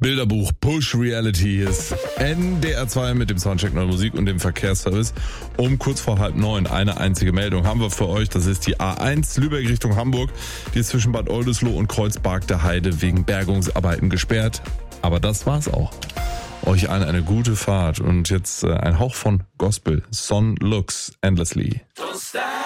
Bilderbuch Push Reality ist NDR 2 mit dem Soundcheck Neue Musik und dem Verkehrsservice. Um kurz vor 8:30 eine einzige Meldung haben wir für euch. Das ist die A1 Lübeck Richtung Hamburg. Die ist zwischen Bad Oldesloe und Kreuzberg der Heide wegen Bergungsarbeiten gesperrt. Aber das war's auch. Euch allen eine gute Fahrt und jetzt ein Hauch von Gospel. Son looks endlessly.